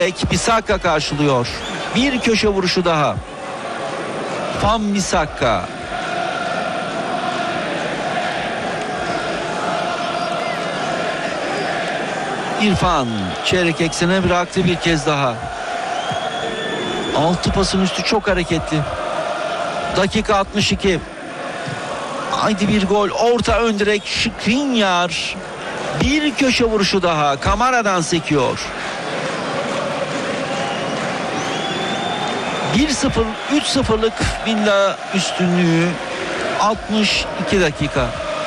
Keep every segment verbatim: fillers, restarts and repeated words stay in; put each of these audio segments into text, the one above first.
Bissaka karşılıyor. Bir köşe vuruşu daha. Van Bissaka. İrfan çeyrek eksene bıraktı bir kez daha. Altı pasın üstü çok hareketli. Dakika altmış iki. Haydi bir gol. Orta ön direk. Skriniar. Bir köşe vuruşu daha. Kamara'dan sekiyor. bir sıfır üç sıfırlık Villa üstünlüğü. altmış iki dakika.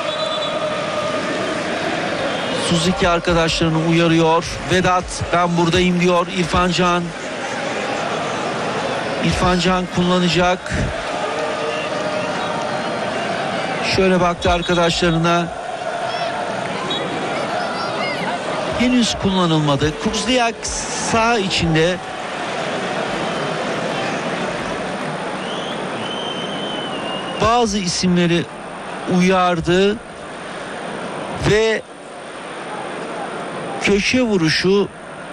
Suzuki arkadaşlarını uyarıyor. Vedat ben buradayım diyor İrfan Can. İrfan Can kullanacak. Şöyle baktı arkadaşlarına. Henüz kullanılmadı. Kuzliak sağ içinde. Bazı isimleri uyardı ve köşe vuruşu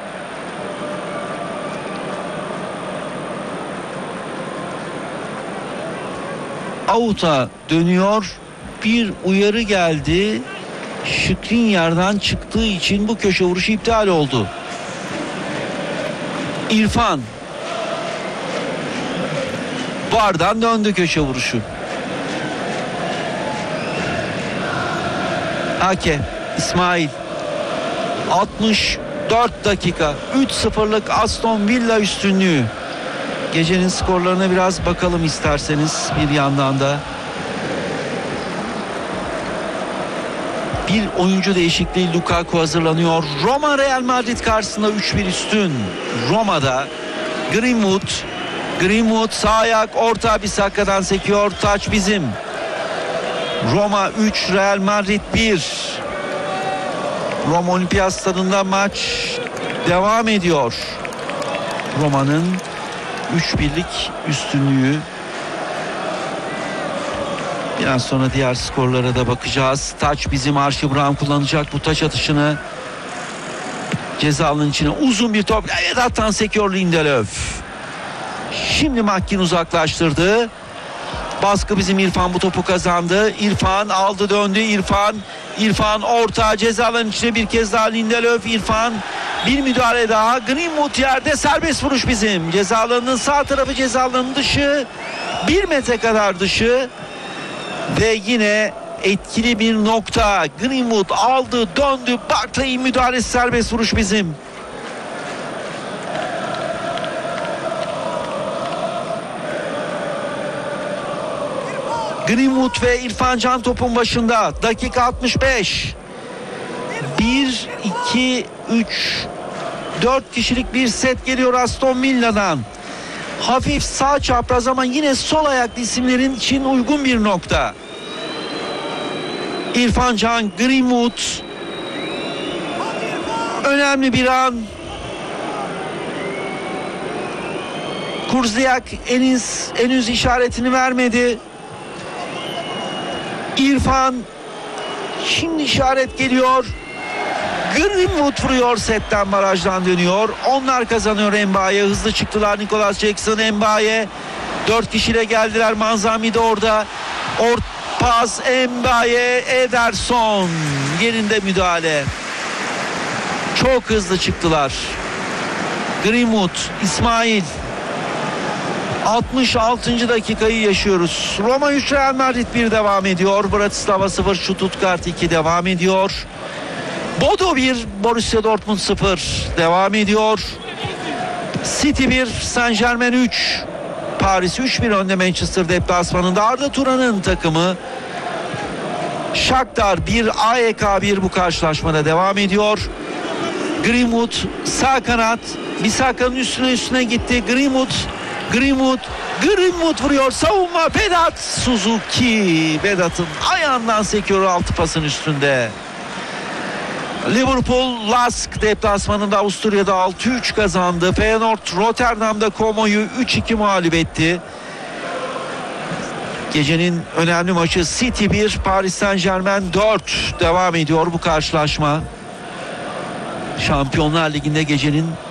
out'a dönüyor. Bir uyarı geldi. Skriniar'dan çıktığı için bu köşe vuruşu iptal oldu. İrfan. Vardan döndü köşe vuruşu. Ake, İsmail. altmış dört dakika. üç sıfırlık Aston Villa üstünlüğü. Gecenin skorlarına biraz bakalım isterseniz bir yandan da. Bir oyuncu değişikliği, Lukaku hazırlanıyor. Roma Real Madrid karşısında üç bir üstün. Roma'da Greenwood. Greenwood sağ ayak, orta Bissaka'dan sekiyor. Taç bizim. Roma üç, Real Madrid bir. Roma Olimpiyat Stadında maç devam ediyor. Roma'nın üç birlik üstünlüğü. Biraz sonra diğer skorlara da bakacağız. Taç bizim. Archie Brown kullanacak bu taç atışını. Ceza alanının içine uzun bir top. Vedat'tan sekiyor Lindelöf. Şimdi Makin uzaklaştırdı. Baskı bizim. İrfan bu topu kazandı. İrfan aldı döndü. İrfan. İrfan orta ceza alanının içine bir kez daha Lindelöf. İrfan bir müdahale daha. Greenwood yerde, serbest vuruş bizim. Ceza alanının sağ tarafı, ceza alanının dışı. Bir metre kadar dışı. Ve yine etkili bir nokta. Greenwood aldı döndü. Barclay'in müdahalesi, serbest vuruş bizim. Greenwood ve İrfan Can topun başında. Dakika altmış beş. bir, iki, üç, dört kişilik bir set geliyor Aston Villa'dan. Hafif sağ çapraz ama yine sol ayaklı isimlerin için uygun bir nokta. İrfan Can, Greenwood. Önemli bir an. Kuzliak henüz, henüz işaretini vermedi. İrfan. Şimdi işaret geliyor. Greenwood vuruyor, setten, barajdan dönüyor. Onlar kazanıyor. Mbaye hızlı çıktılar. Nicholas Jackson, Mbaye. Dört kişiyle geldiler. Manzami de orada. Or pas Mbaye, Ederson. Yerinde müdahale. Çok hızlı çıktılar. Greenwood, İsmail. altmış altıncı dakikayı yaşıyoruz. Roma üç, Real Madrid bir devam ediyor. Bratislava sıfır, Stuttgart iki devam ediyor. Bodo bir, Borussia Dortmund sıfır devam ediyor. City bir, Saint Germain üç. Paris üç bir önde Manchester deplasmanında. Arda Turan'ın takımı. Shakhtar bir, A E K bir bu karşılaşmada devam ediyor. Greenwood sağ kanat. Bissaka'nın üstüne üstüne gitti. Greenwood. Greenwood. Greenwood vuruyor. Savunma. Vedat. Suzuki. Vedat'ın ayağından sekiyor altı pasın üstünde. Liverpool Lask deplasmanında Avusturya'da altı üç kazandı. Feyenoord Rotterdam'da Como'yu üç iki mağlup etti. Gecenin önemli maçı City bir, Paris Saint Germain dört devam ediyor bu karşılaşma. Şampiyonlar Ligi'nde gecenin